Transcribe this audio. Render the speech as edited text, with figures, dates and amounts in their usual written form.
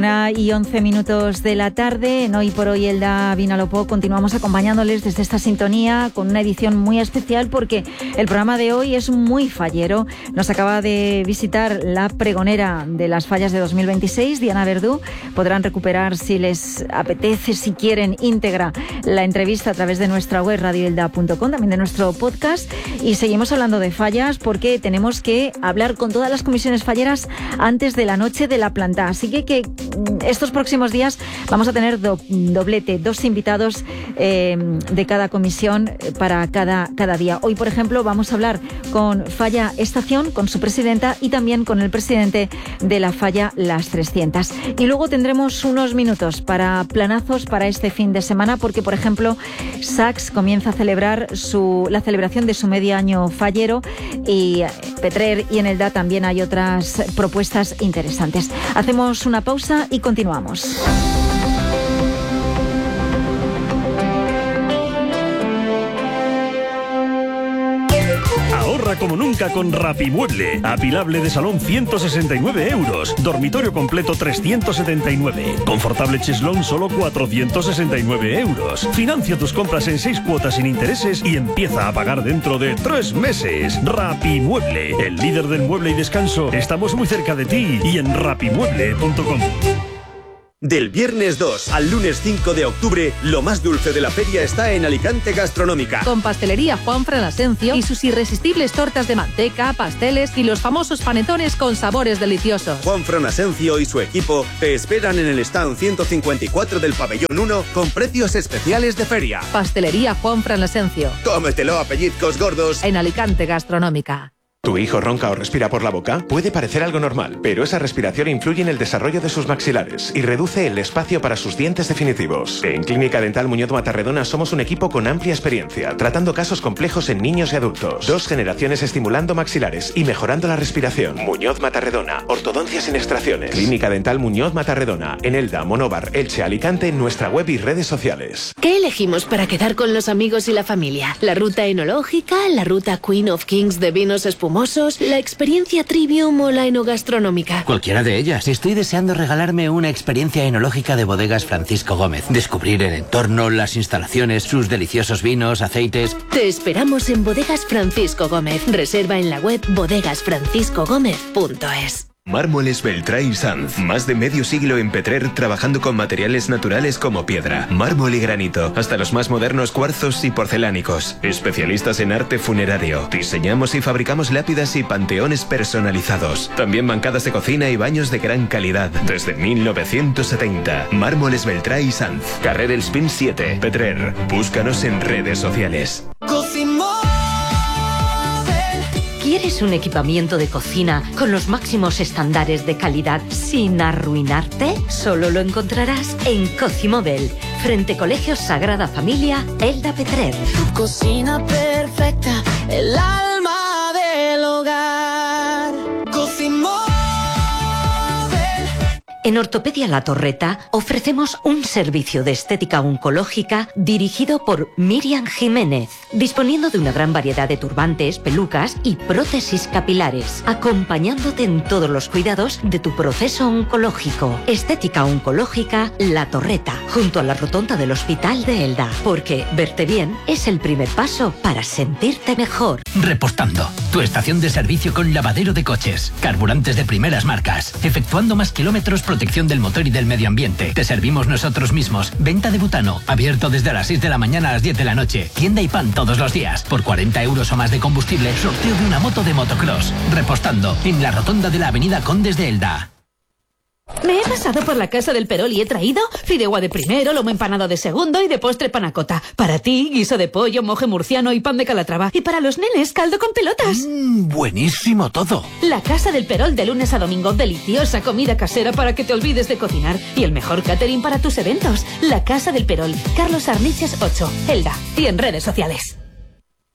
1:11 de la tarde. En Hoy por Hoy, Elda Vinalopó, continuamos acompañándoles desde esta sintonía con una edición muy especial porque el programa de hoy es muy fallero. Nos acaba de visitar la pregonera de las fallas de 2026, Diana Verdú. Podrán recuperar, si les apetece, si quieren, íntegra la entrevista a través de nuestra web radioelda.com, también de nuestro podcast. Y seguimos hablando de fallas porque tenemos que hablar con todas las comisiones falleras antes de la noche de la planta. Así que estos próximos días vamos a tener doblete, 2 invitados de cada comisión para cada día. Hoy, por ejemplo, vamos a hablar con Falla Estación, con su presidenta, y también con el presidente de la Falla Las 300. Y luego tendremos unos minutos para planazos para este fin de semana, porque, por ejemplo, Sachs comienza a celebrar la celebración de su medio año fallero, y Petrer y en Elda también hay otras propuestas interesantes. Hacemos una pausa y continuamos. Ahorra como nunca con Rapimueble. Apilable de salón 169 euros. Dormitorio completo 379. Confortable cheslón solo 469 euros. Financia tus compras en 6 cuotas sin intereses y empieza a pagar dentro de 3 meses. Rapimueble, el líder del mueble y descanso. Estamos muy cerca de ti y en rapimueble.com. Del viernes 2 al lunes 5 de octubre, lo más dulce de la feria está en Alicante Gastronómica. Con Pastelería Juanfran Asencio y sus irresistibles tortas de manteca, pasteles y los famosos panetones con sabores deliciosos. Juanfran Asencio y su equipo te esperan en el stand 154 del pabellón 1 con precios especiales de feria. Pastelería Juanfran Asencio. Cómetelo a pellizcos gordos. En Alicante Gastronómica. ¿Tu hijo ronca o respira por la boca? Puede parecer algo normal, pero esa respiración influye en el desarrollo de sus maxilares y reduce el espacio para sus dientes definitivos. En Clínica Dental Muñoz Matarredona somos un equipo con amplia experiencia, tratando casos complejos en niños y adultos. 2 generaciones estimulando maxilares y mejorando la respiración. Muñoz Matarredona, ortodoncia sin extracciones. Clínica Dental Muñoz Matarredona, en Elda, Monóvar, Elche, Alicante, en nuestra web y redes sociales. ¿Qué elegimos para quedar con los amigos y la familia? ¿La ruta enológica, la ruta Queen of Kings de vinos espumosos, la experiencia Trivium o la enogastronómica? Cualquiera de ellas. Estoy deseando regalarme una experiencia enológica de Bodegas Francisco Gómez. Descubrir el entorno, las instalaciones, sus deliciosos vinos, aceites. Te esperamos en Bodegas Francisco Gómez. Reserva en la web bodegasfranciscogomez.es. Mármoles Beltrá y Sanz. Más de medio siglo en Petrer trabajando con materiales naturales como piedra, mármol y granito, hasta los más modernos cuarzos y porcelánicos. Especialistas en arte funerario. Diseñamos y fabricamos lápidas y panteones personalizados. También bancadas de cocina y baños de gran calidad. Desde 1970. Mármoles Beltrá y Sanz. Carrer El Spin 7. Petrer. Búscanos en redes sociales. ¿Quieres un equipamiento de cocina con los máximos estándares de calidad sin arruinarte? Solo lo encontrarás en Cocimóvel, frente Colegio Sagrada Familia, Elda Petrer. Tu cocina perfecta, el alma del hogar. Cocimóvel. En Ortopedia La Torreta ofrecemos un servicio de estética oncológica dirigido por Miriam Jiménez, disponiendo de una gran variedad de turbantes, pelucas y prótesis capilares, acompañándote en todos los cuidados de tu proceso oncológico. Estética oncológica La Torreta, junto a la rotonda del Hospital de Elda, porque verte bien es el primer paso para sentirte mejor. Repostando, tu estación de servicio con lavadero de coches, carburantes de primeras marcas, efectuando más kilómetros, protección del motor y del medio ambiente. Te servimos nosotros mismos. Venta de butano, abierto desde las 6 de la mañana a las 10 de la noche. Tienda y pan todos los días. Por 40 euros o más de combustible, sorteo de una moto de motocross. Repostando, en la rotonda de la avenida Condes de Elda. Me he pasado por la casa del Perol y he traído fideuá de primero, lomo empanado de segundo y de postre panacota. Para ti, guiso de pollo, moje murciano y pan de Calatrava. Y para los nenes, caldo con pelotas. Buenísimo todo. La casa del Perol de lunes a domingo. Deliciosa comida casera para que te olvides de cocinar. Y el mejor catering para tus eventos. La casa del Perol. Carlos Arniches 8, Elda. Y en redes sociales.